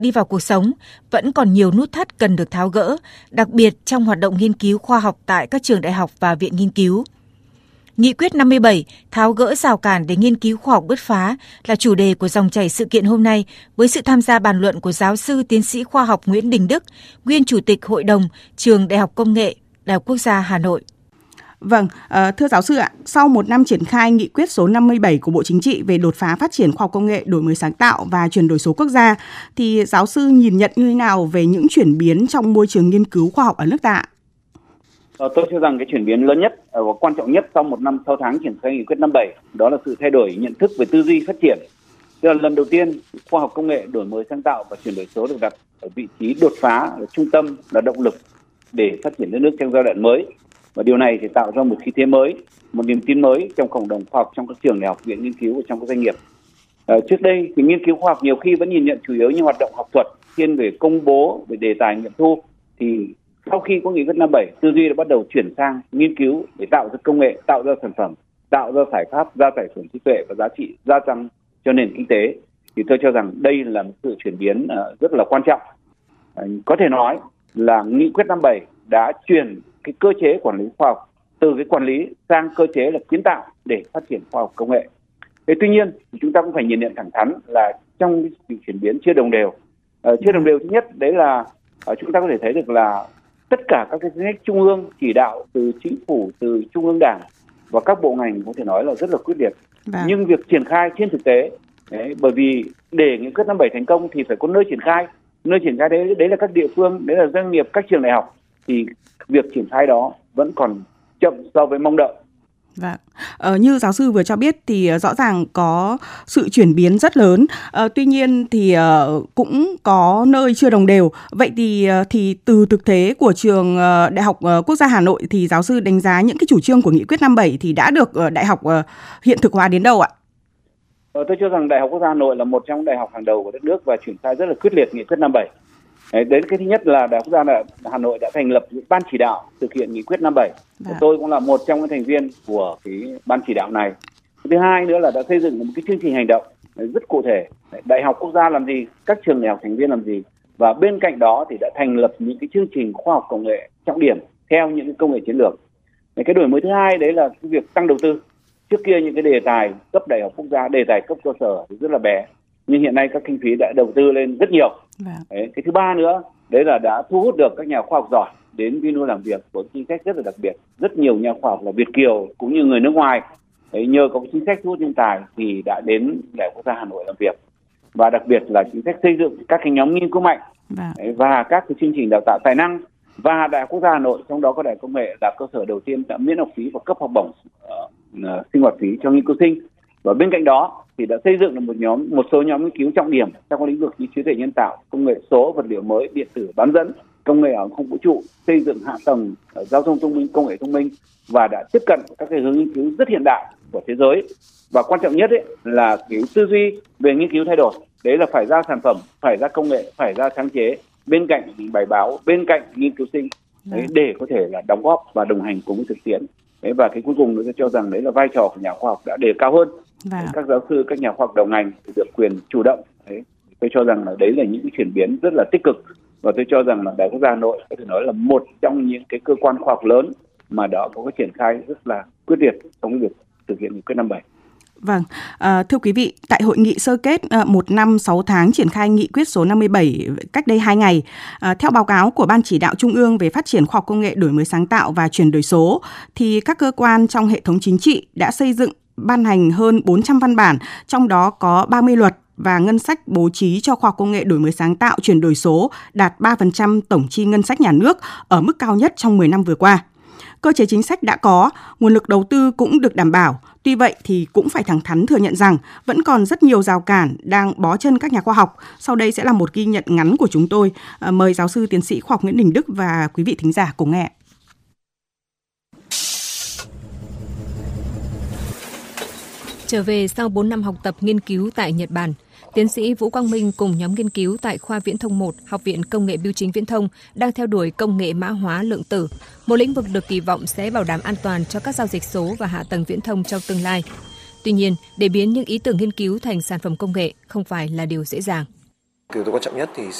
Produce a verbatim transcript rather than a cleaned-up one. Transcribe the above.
đi vào cuộc sống, vẫn còn nhiều nút thắt cần được tháo gỡ, đặc biệt trong hoạt động nghiên cứu khoa học tại các trường đại học và viện nghiên cứu. Nghị quyết năm mươi bảy tháo gỡ rào cản để nghiên cứu khoa học bứt phá là chủ đề của dòng chảy sự kiện hôm nay với sự tham gia bàn luận của giáo sư tiến sĩ khoa học Nguyễn Đình Đức, nguyên chủ tịch Hội đồng Trường Đại học Công nghệ Đại học Quốc gia Hà Nội. Vâng, thưa giáo sư ạ, sau một năm triển khai nghị quyết số năm mươi bảy của Bộ Chính trị về đột phá phát triển khoa học công nghệ, đổi mới sáng tạo và chuyển đổi số quốc gia, thì giáo sư nhìn nhận như thế nào về những chuyển biến trong môi trường nghiên cứu khoa học ở nước ta? Tôi cho rằng cái chuyển biến lớn nhất và quan trọng nhất sau một năm sáu tháng triển khai nghị quyết năm mươi bảy đó là sự thay đổi nhận thức về tư duy phát triển. Tức là lần đầu tiên khoa học công nghệ, đổi mới sáng tạo và chuyển đổi số được đặt ở vị trí đột phá, là trung tâm, là động lực để phát triển đất nước trong giai đoạn mới. Và điều này thì tạo ra một khí thế mới, một niềm tin mới trong cộng đồng khoa học, trong các trường đại học, viện nghiên cứu và trong các doanh nghiệp. À, trước đây thì nghiên cứu khoa học nhiều khi vẫn nhìn nhận chủ yếu như hoạt động học thuật, thiên về công bố, về đề tài nghiệm thu. Thì sau khi có nghị quyết năm mươi bảy, tư duy đã bắt đầu chuyển sang nghiên cứu để tạo ra công nghệ, tạo ra sản phẩm, tạo ra giải pháp, ra giải thưởng trí tuệ và giá trị gia tăng cho nền kinh tế. Thì tôi cho rằng đây là một sự chuyển biến uh, rất là quan trọng. Uh, có thể nói là nghị quyết năm mươi bảy đã chuyển cái cơ chế quản lý khoa học từ cái quản lý sang cơ chế là kiến tạo để phát triển khoa học công nghệ. Thế tuy nhiên thì chúng ta cũng phải nhìn nhận thẳng thắn là trong cái sự chuyển biến chưa đồng đều. Uh, chưa đồng đều thứ nhất đấy là uh, chúng ta có thể thấy được là tất cả các cái chính sách trung ương chỉ đạo từ chính phủ, từ trung ương đảng và các bộ ngành có thể nói là rất là quyết liệt. Vâng. Nhưng việc triển khai trên thực tế, đấy, bởi vì để nghị quyết năm mươi bảy thành công thì phải có nơi triển khai. Nơi triển khai đấy, đấy là các địa phương, đấy là doanh nghiệp, các trường đại học. Thì việc triển khai đó vẫn còn chậm so với mong đợi. Vâng. Ờ, như giáo sư vừa cho biết thì rõ ràng có sự chuyển biến rất lớn. Ờ, tuy nhiên thì uh, cũng có nơi chưa đồng đều. Vậy thì uh, thì từ thực tế của trường uh, Đại học uh, Quốc gia Hà Nội thì giáo sư đánh giá những cái chủ trương của nghị quyết năm mươi bảy thì đã được uh, đại học uh, hiện thực hóa đến đâu ạ? Ờ, tôi cho rằng Đại học Quốc gia Hà Nội là một trong đại học hàng đầu của đất nước và triển khai rất là quyết liệt nghị quyết năm mươi bảy. Đấy, đến cái thứ nhất là Đại học Quốc gia Hà Nội đã thành lập ban chỉ đạo thực hiện nghị quyết năm mươi bảy. Dạ. Tôi cũng là một trong những thành viên của cái ban chỉ đạo này. Thứ hai nữa là đã xây dựng một cái chương trình hành động rất cụ thể. Đại học quốc gia làm gì, các trường đại học thành viên làm gì, và bên cạnh đó thì đã thành lập những cái chương trình khoa học công nghệ trọng điểm theo những cái công nghệ chiến lược. Cái đổi mới thứ hai đấy là cái việc tăng đầu tư. Trước kia những cái đề tài cấp đại học quốc gia, đề tài cấp cơ sở thì rất là bé, nhưng hiện nay các kinh phí đã đầu tư lên rất nhiều. Đấy, cái thứ ba nữa đấy là đã thu hút được các nhà khoa học giỏi đến Vinur làm việc với chính sách rất là đặc biệt. Rất nhiều nhà khoa học là Việt kiều cũng như người nước ngoài, đấy, nhờ có chính sách thu hút nhân tài thì đã đến Đại học Quốc gia Hà Nội làm việc. Và đặc biệt là chính sách xây dựng các cái nhóm nghiên cứu mạnh, đấy, và các cái chương trình đào tạo tài năng. Và Đại học Quốc gia Hà Nội, trong đó có Đại học Công nghệ, là cơ sở đầu tiên đã miễn học phí và cấp học bổng uh, uh, sinh hoạt phí cho nghiên cứu sinh. Và bên cạnh đó thì đã xây dựng được một nhóm một số nhóm nghiên cứu trọng điểm trong các lĩnh vực như trí tuệ nhân tạo, công nghệ số, vật liệu mới, điện tử, bán dẫn, công nghệ hàng không vũ trụ, xây dựng hạ tầng uh, giao thông thông minh, công nghệ thông minh, và đã tiếp cận các cái hướng nghiên cứu rất hiện đại của thế giới. Và quan trọng nhất ấy là cái tư duy về nghiên cứu thay đổi. Đấy là phải ra sản phẩm, phải ra công nghệ, phải ra sáng chế, bên cạnh bài báo, bên cạnh nghiên cứu sinh, đấy, để có thể là đóng góp và đồng hành cùng với thực tiễn. Đấy, và cái cuối cùng tôi cho rằng đấy là vai trò của nhà khoa học đã đề cao hơn. Đấy, các giáo sư, các nhà khoa học đầu ngành được quyền chủ động. Đấy, tôi cho rằng là đấy là những cái chuyển biến rất là tích cực, và tôi cho rằng là Đại học Quốc gia Hà Nội có thể nói là một trong những cái cơ quan khoa học lớn mà đó có cái triển khai rất là quyết liệt trong việc thực hiện nghị quyết năm mươi bảy. Vâng, à, thưa quý vị, tại hội nghị sơ kết à, một năm sáu tháng triển khai nghị quyết số năm mươi bảy cách đây hai ngày, à, theo báo cáo của Ban Chỉ đạo Trung ương về phát triển khoa học công nghệ, đổi mới sáng tạo và chuyển đổi số, thì các cơ quan trong hệ thống chính trị đã xây dựng, ban hành hơn bốn trăm văn bản, trong đó có ba mươi luật và ngân sách bố trí cho khoa học công nghệ, đổi mới sáng tạo, chuyển đổi số đạt ba phần trăm tổng chi ngân sách nhà nước ở mức cao nhất trong mười năm vừa qua. Cơ chế chính sách đã có, nguồn lực đầu tư cũng được đảm bảo. Tuy vậy thì cũng phải thẳng thắn thừa nhận rằng vẫn còn rất nhiều rào cản đang bó chân các nhà khoa học. Sau đây sẽ là một ghi nhận ngắn của chúng tôi. À, mời giáo sư tiến sĩ khoa học Nguyễn Đình Đức và quý vị thính giả cùng nghe. Trở về sau bốn năm học tập nghiên cứu tại Nhật Bản, tiến sĩ Vũ Quang Minh cùng nhóm nghiên cứu tại khoa Viễn thông một, Học viện Công nghệ Bưu chính Viễn thông đang theo đuổi công nghệ mã hóa lượng tử, một lĩnh vực được kỳ vọng sẽ bảo đảm an toàn cho các giao dịch số và hạ tầng viễn thông trong tương lai. Tuy nhiên, để biến những ý tưởng nghiên cứu thành sản phẩm công nghệ không phải là điều dễ dàng. Yếu tố quan trọng nhất thì